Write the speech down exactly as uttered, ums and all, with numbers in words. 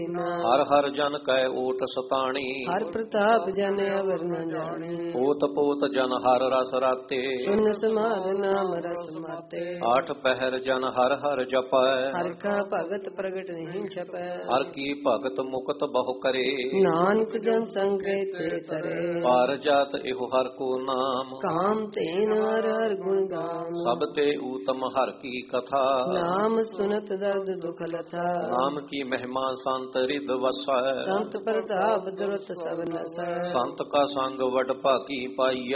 ਹਰ ਹਰ ਜਨ ਕੈ ਓਟ ਸਤਾਣੀ, ਹਰ ਪ੍ਰਤਾਪ ਜਨ ਅਵਰ ਨ ਜਾਣੇ। ਓਤ ਪੋਤ ਜਨ ਹਰ ਰਸ ਰਾਤੇ, ਸੁਨ ਸਮਾਧ ਨਾਮ ਰਸ ਮਾਤੇ। ਆਠ ਪਹਿਰ ਜਨ ਹਰ ਹਰ ਜਪੈ, ਹਰਿ ਕਾ ਭਗਤ ਪ੍ਰਗਟ ਨਹੀਂ ਛਪੈ। ਹਰ ਕੀ ਭਗਤ ਮੁਕਤ ਬਹੁ ਕਰੇ, ਨਾਨਕ ਜਨ ਸੰਗੇ ਤੇ ਤਰੇ। ਪਾਰ ਜਾਤ ਇਹੋ ਹਰ ਕੋ ਨਾਮ, ਕਾਮ ਤੇਨ ਹਰ ਹਰ ਗੁਣ ਗਾਮ। ਸਭ ਤੇ ਊਤਮ ਹਰ ਕੀ ਕਥਾ, ਨਾਮ ਸੁਨਤ ਦਰਦ ਦੁਖ ਲਥਾ। ਨਾਮ ਕੀ ਮਹਿਮਾ ਸੰਤ ਰਿਦ ਵਸੈ, ਸੰਤ ਪ੍ਰਤਾਪ ਦੁਰਤ ਸਭ ਨਸੈ। ਸੰਤ ਕਾ ਸੰਗ ਵਡ ਭਾਗੀ ਪਾਈ।